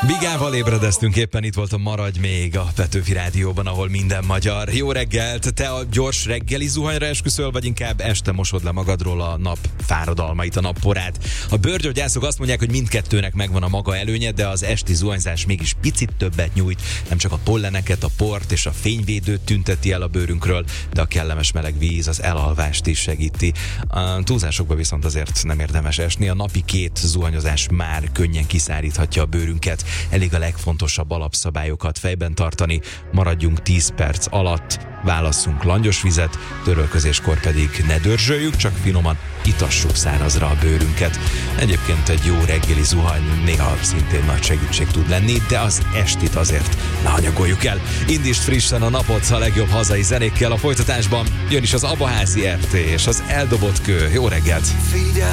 Bigával ébredeztünk, éppen itt volt a Maradj még a Petőfi Rádióban, ahol minden magyar. Jó reggelt! Te a gyors reggeli zuhanyra esküszöl, vagy inkább este mosod le magadról a nap fáradalmait, a napporát? A bőrgyógyászok azt mondják, hogy mindkettőnek megvan a maga előnye, de az esti zuhanyzás mégis picit többet nyújt. Nem csak a polleneket, a port és a fényvédőt tünteti el a bőrünkről, de a kellemes meleg víz az elalvást is segíti. A túlzásokba viszont azért nem érdemes esni. A napi 2 zuhanyozás már könnyen kiszáríthatja a bőrünket. Elég a legfontosabb alapszabályokat fejben tartani, maradjunk 10 perc alatt, válasszunk langyos vizet, törölközéskor pedig ne dörzsöljük, csak finoman itassuk szárazra a bőrünket. Egyébként egy jó reggeli zuhany néha szintén nagy segítség tud lenni, de az estit azért ne hanyagoljuk el. Indítsd frissen a napot a legjobb hazai zenékkel. A folytatásban jön is az Abaházi RT és az Eldobott kő. Jó reggelt! Figyelj!